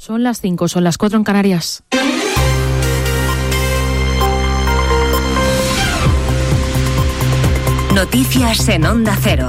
Son las 5, son las 4 en Canarias. Noticias en Onda Cero.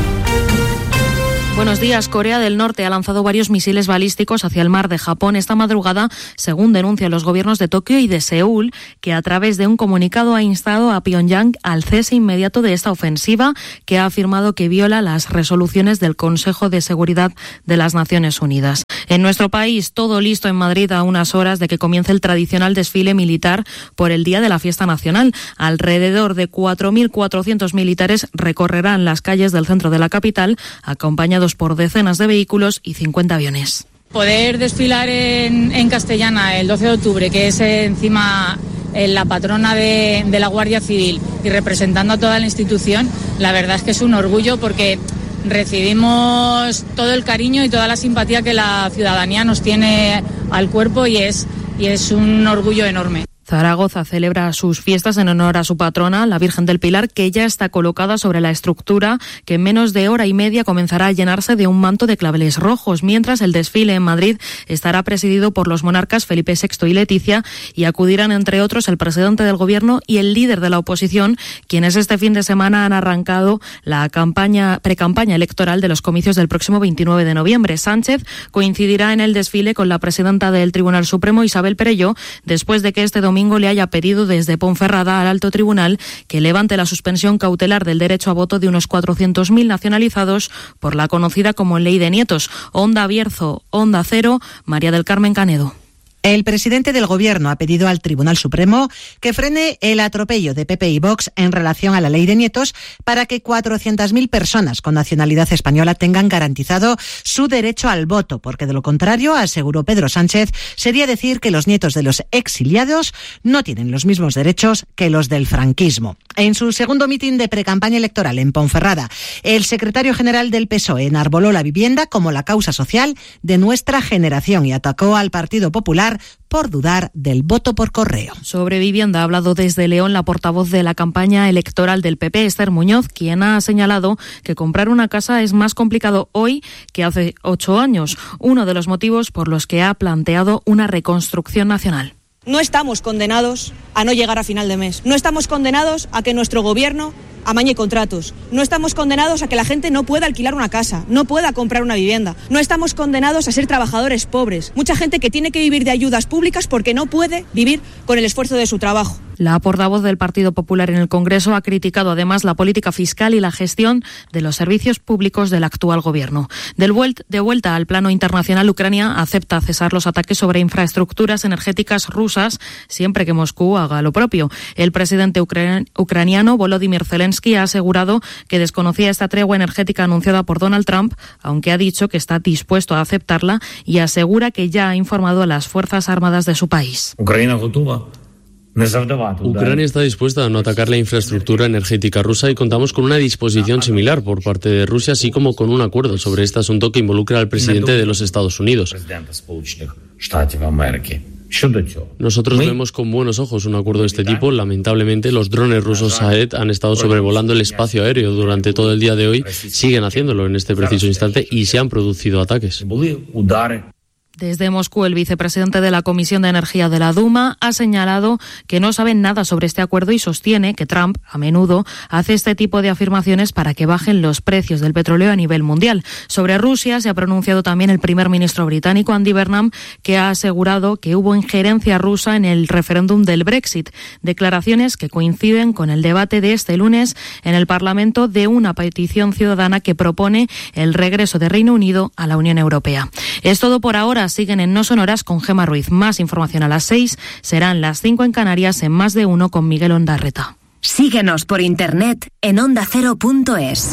Buenos días. Corea del Norte ha lanzado varios misiles balísticos hacia el mar de Japón esta madrugada, según denuncian los gobiernos de Tokio y de Seúl, que a través de un comunicado ha instado a Pyongyang al cese inmediato de esta ofensiva, que ha afirmado que viola las resoluciones del Consejo de Seguridad de las Naciones Unidas. En nuestro país, todo listo en Madrid a unas horas de que comience el tradicional desfile militar por el Día de la Fiesta Nacional. Alrededor de 4.400 militares recorrerán las calles del centro de la capital, acompañados por decenas de vehículos y 50 aviones. Poder desfilar en Castellana el 12 de octubre, que es encima la patrona de la Guardia Civil, y representando a toda la institución, la verdad es que es un orgullo porque recibimos todo el cariño y toda la simpatía que la ciudadanía nos tiene al cuerpo y es un orgullo enorme. Zaragoza celebra sus fiestas en honor a su patrona, la Virgen del Pilar, que ya está colocada sobre la estructura, que en menos de hora y media comenzará a llenarse de un manto de claveles rojos, mientras el desfile en Madrid estará presidido por los monarcas Felipe VI y Leticia, y acudirán entre otros el presidente del Gobierno y el líder de la oposición, quienes este fin de semana han arrancado la precampaña electoral de los comicios del próximo 29 de noviembre. Sánchez coincidirá en el desfile con la presidenta del Tribunal Supremo, Isabel Perelló, después de que este domingo le haya pedido desde Ponferrada al Alto Tribunal que levante la suspensión cautelar del derecho a voto de unos 400.000 nacionalizados por la conocida como Ley de Nietos. Onda Bierzo, Onda Cero, María del Carmen Canedo. El presidente del Gobierno ha pedido al Tribunal Supremo que frene el atropello de PP y Vox en relación a la Ley de Nietos para que 400.000 personas con nacionalidad española tengan garantizado su derecho al voto, porque de lo contrario, aseguró Pedro Sánchez, sería decir que los nietos de los exiliados no tienen los mismos derechos que los del franquismo. En su segundo mitin de precampaña electoral en Ponferrada, el secretario general del PSOE enarboló la vivienda como la causa social de nuestra generación y atacó al Partido Popular por dudar del voto por correo. Sobre vivienda ha hablado desde León la portavoz de la campaña electoral del PP, Esther Muñoz, quien ha señalado que comprar una casa es más complicado hoy que hace 8 años, uno de los motivos por los que ha planteado una reconstrucción nacional. No estamos condenados a no llegar a final de mes. No estamos condenados a que nuestro gobierno amañe contratos. No estamos condenados a que la gente no pueda alquilar una casa, no pueda comprar una vivienda. No estamos condenados a ser trabajadores pobres. Mucha gente que tiene que vivir de ayudas públicas porque no puede vivir con el esfuerzo de su trabajo. La portavoz del Partido Popular en el Congreso ha criticado además la política fiscal y la gestión de los servicios públicos del actual gobierno. De vuelta al plano internacional, Ucrania acepta cesar los ataques sobre infraestructuras energéticas rusas siempre que Moscú haga lo propio. El presidente ucraniano Volodymyr Zelensky ha asegurado que desconocía esta tregua energética anunciada por Donald Trump, aunque ha dicho que está dispuesto a aceptarla, y asegura que ya ha informado a las Fuerzas Armadas de su país. Ucrania está dispuesta a no atacar la infraestructura energética rusa y contamos con una disposición similar por parte de Rusia, así como con un acuerdo sobre este asunto que involucra al presidente de los Estados Unidos. Nosotros vemos con buenos ojos un acuerdo de este tipo. Lamentablemente, los drones rusos Shahed han estado sobrevolando el espacio aéreo durante todo el día de hoy, siguen haciéndolo en este preciso instante y se han producido ataques. Desde Moscú, el vicepresidente de la Comisión de Energía de la Duma ha señalado que no saben nada sobre este acuerdo y sostiene que Trump a menudo hace este tipo de afirmaciones para que bajen los precios del petróleo a nivel mundial. Sobre Rusia se ha pronunciado también el primer ministro británico Andy Burnham, que ha asegurado que hubo injerencia rusa en el referéndum del Brexit. Declaraciones que coinciden con el debate de este lunes en el Parlamento de una petición ciudadana que propone el regreso de Reino Unido a la Unión Europea. Es todo por ahora. Siguen en No Sonoras con Gemma Ruiz. Más información a las 6, serán las 5 en Canarias en Más de Uno con Miguel Ondarreta. Síguenos por internet en ondacero.es.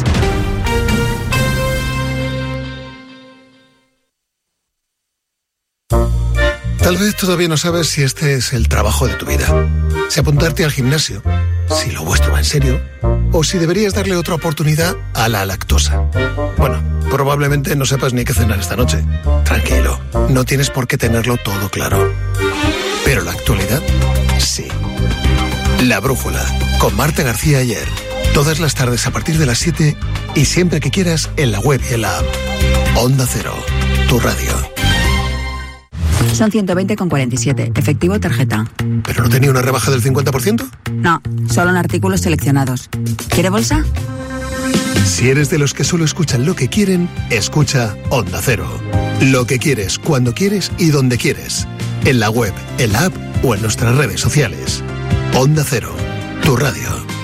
Tal vez todavía no sabes si este es el trabajo de tu vida, si apuntarte al gimnasio, si lo vuestro va en serio, o si deberías darle otra oportunidad a la lactosa. Bueno, probablemente no sepas ni qué cenar esta noche. Tranquilo, no tienes por qué tenerlo todo claro. Pero la actualidad, sí. La Brújula, con Marta García Ayer. Todas las tardes a partir de las 7 y siempre que quieras en la web y en la app. Onda Cero, tu radio. Son 120,47. Efectivo tarjeta. ¿Pero no tenía una rebaja del 50%? No, solo en artículos seleccionados. ¿Quiere bolsa? Si eres de los que solo escuchan lo que quieren, escucha Onda Cero. Lo que quieres, cuando quieres y donde quieres. En la web, en la app o en nuestras redes sociales. Onda Cero, tu radio.